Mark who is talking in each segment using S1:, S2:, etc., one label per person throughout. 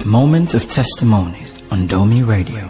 S1: Moment of Testimonies on Domi Radio.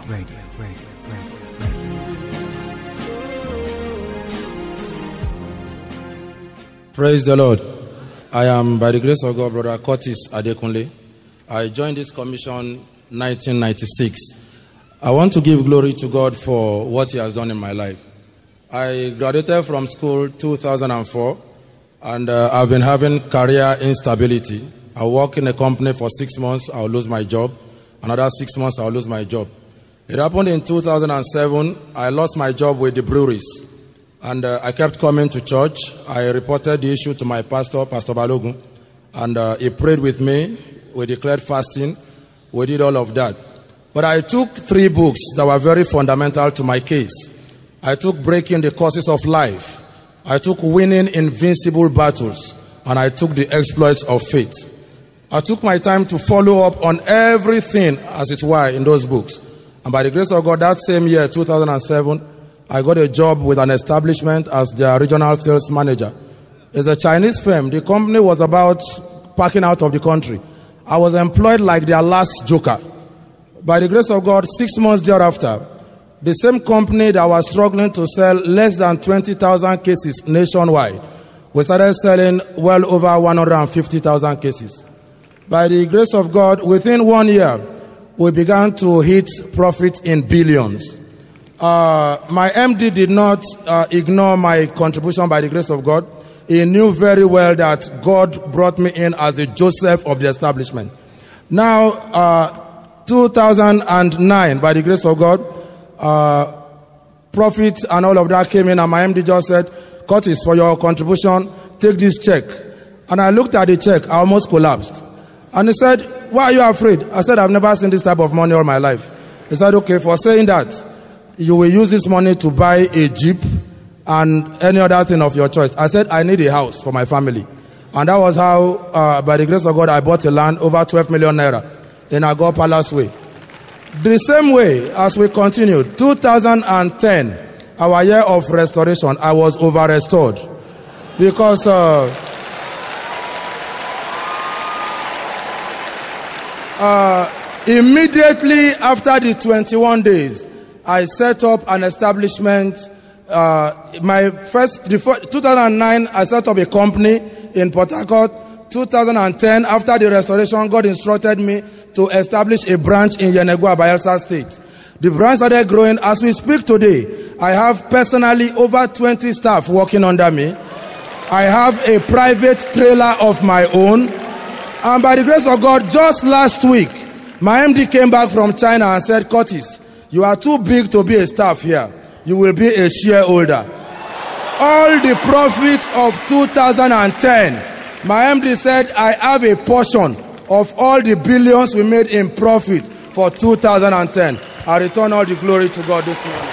S2: Praise the Lord. I am, by the grace of God, Brother Curtis Adekunle. I joined this commission 1996. I want to give glory to God for what He has done in my life. I graduated from school 2004, and I've been having career instability. I work in a company for 6 months, I'll lose my job. Another 6 months, I'll lose my job. It happened in 2007. I lost my job with the breweries. And I kept coming to church. I reported the issue to my pastor, Pastor Balogun. And he prayed with me. We declared fasting. We did all of that. But I took 3 books that were very fundamental to my case. I took Breaking the Curses of Life. I took Winning Invincible Battles. And I took The Exploits of Faith. I took my time to follow up on everything, as it were, in those books. And by the grace of God, that same year, 2007, I got a job with an establishment as their regional sales manager. It's a Chinese firm. The company was about packing out of the country. I was employed like their last joker. By the grace of God, 6 months thereafter, the same company that was struggling to sell less than 20,000 cases nationwide, we started selling well over 150,000 cases. By the grace of God, within 1 year, we began to hit profit in billions. My MD did not ignore my contribution by the grace of God. He knew very well that God brought me in as the Joseph of the establishment. Now, 2009, by the grace of God, profits and all of that came in, and my MD just said, Curtis, for your contribution, take this check. And I looked at the check, I almost collapsed. And he said, why are you afraid? I said, I've never seen this type of money all my life. He said, okay, for saying that, you will use this money to buy a Jeep and any other thing of your choice. I said, I need a house for my family. And that was how, by the grace of God, I bought a land over 12 million naira. Then I got Palace Way. The same way as we continued, 2010, our year of restoration, I was over-restored. Because immediately after the 21 days, I set up an establishment. 2009, I set up a company in Port Harcourt. 2010, after the restoration, God instructed me to establish a branch in Yenagoa, Bayelsa State. The branch started growing. As we speak today, I have personally over 20 staff working under me. I have a private trailer of my own. And by the grace of God, just last week, my MD came back from China and said, Curtis, you are too big to be a staff here. You will be a shareholder. All the profits of 2010, my MD said, I have a portion of all the billions we made in profit for 2010. I return all the glory to God this morning.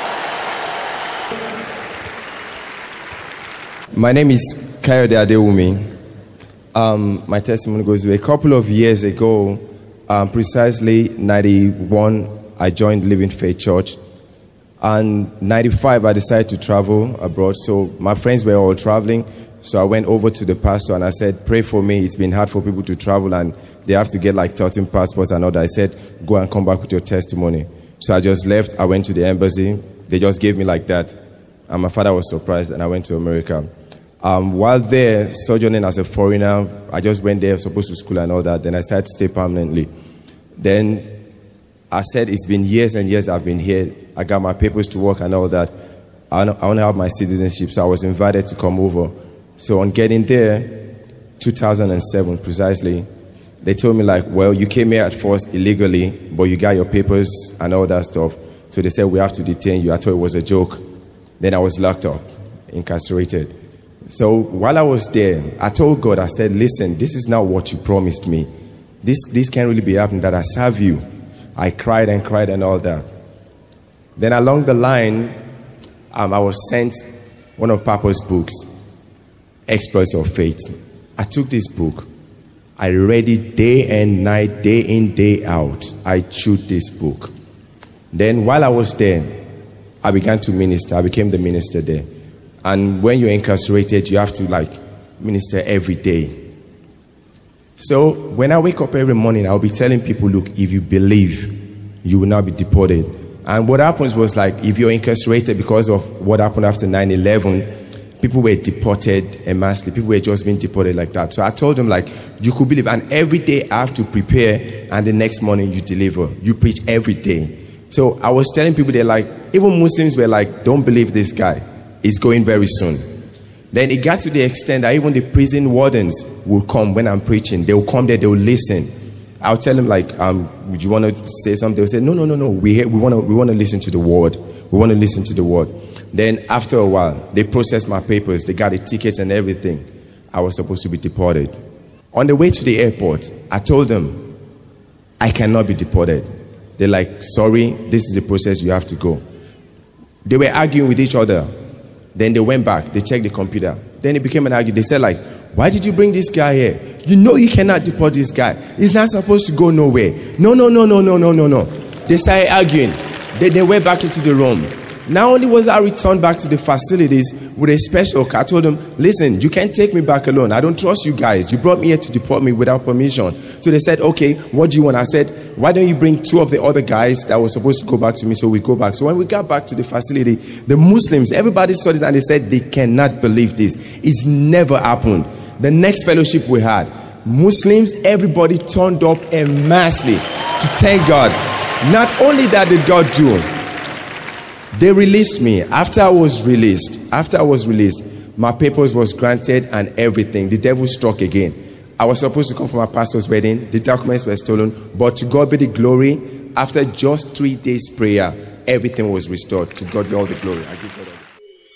S3: My name is Kayode Adewumi. My testimony goes a couple of years ago, precisely 91, I joined Living Faith Church. And 95, I decided to travel abroad. So my friends were all traveling. So I went over to the pastor and I said, pray for me. It's been hard for people to travel and they have to get like 13 passports and all that. I said, go and come back with your testimony. So I just left. I went to the embassy. They just gave me like that. And my father was surprised and I went to America. While there, sojourning as a foreigner, I just went there, supposed to school and all that. Then I decided to stay permanently. Then I said, it's been years and years I've been here. I got my papers to work and all that. I want to have my citizenship, so I was invited to come over. So on getting there, 2007 precisely, they told me like, well, you came here at first illegally, but you got your papers and all that stuff. So they said, we have to detain you. I thought it was a joke. Then I was locked up, incarcerated. So while I was there, I told God, I said, listen, this is not what you promised me. This can't really be happening that I serve you. I cried and all that. Then along the line, I was sent one of Papa's books, Exploits of Faith. I took this book. I read it day and night, day in, day out. I chewed this book. Then while I was there, I began to minister. I became the minister there. And when you're incarcerated, you have to like minister every day. So when I wake up every morning, I'll be telling people, look, if you believe, you will not be deported. And what happens was, like, if you're incarcerated because of what happened after 9/11, people were deported en masse. People were just being deported like that. So I told them, like, you could believe. And every day I have to prepare, and the next morning you deliver. You preach every day. So I was telling people, they're like, even Muslims were like, don't believe this guy. He's going very soon. Then it got to the extent that even the prison wardens will come when I'm preaching. They will come there, they will listen. I'll tell them, like, would you want to say something? They'll say, no. We want to listen to the word. We want to listen to the word. Then after a while, they processed my papers. They got the tickets and everything. I was supposed to be deported. On the way to the airport, I told them, I cannot be deported. They're like, sorry, this is the process, you have to go. They were arguing with each other. Then they went back. They checked the computer. Then it became an argument. They said, like, why did you bring this guy here? You know you cannot deport this guy. He's not supposed to go nowhere. No. They started arguing. They went back into the room. Not only was I returned back to the facilities with a special car, I told them, listen, you can't take me back alone. I don't trust you guys. You brought me here to deport me without permission. So they said, okay, what do you want? I said, why don't you bring two of the other guys that were supposed to go back to me? So we go back. So when we got back to the facility, the Muslims, everybody saw this and they said they cannot believe this. It's never happened. The next fellowship we had, Muslims, everybody turned up en masse to thank God. Not only that did God do, they released me. After I was released, my papers was granted and everything. The devil struck again. I was supposed to come for my pastor's wedding. The documents were stolen. But to God be the glory. After just 3 days prayer, everything was restored. To God be all the glory. I give God all the glory.